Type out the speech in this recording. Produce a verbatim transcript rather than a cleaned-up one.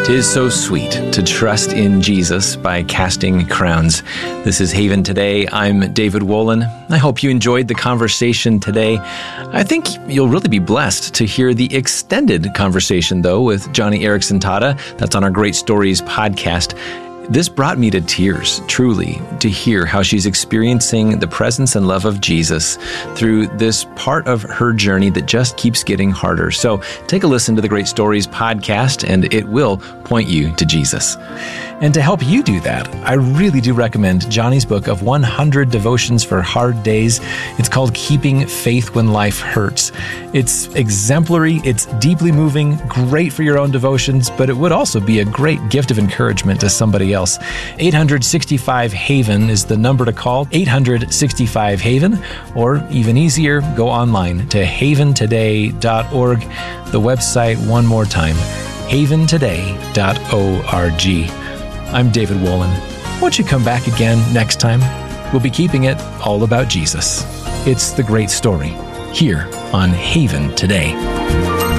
'Tis so sweet to trust in Jesus by casting crowns. This is Haven Today. I'm David Wolin. I hope you enjoyed the conversation today. I think you'll really be blessed to hear the extended conversation, though, with Joni Eareckson Tada. That's on our Great Stories podcast. This brought me to tears, truly, to hear how she's experiencing the presence and love of Jesus through this part of her journey that just keeps getting harder. So take a listen to the Great Stories podcast, and it will point you to Jesus. And to help you do that, I really do recommend Joni's book of one hundred devotions for hard days. It's called Keeping Faith When Life Hurts. It's exemplary, it's deeply moving, great for your own devotions, but it would also be a great gift of encouragement to somebody else. eight hundred sixty-five Haven is the number to call, eight hundred sixty-five Haven, or even easier, go online to haven today dot org. The website, one more time, haven today dot org. I'm David Wolin. Won't you come back again next time? We'll be keeping it all about Jesus. It's the great story here on Haven Today.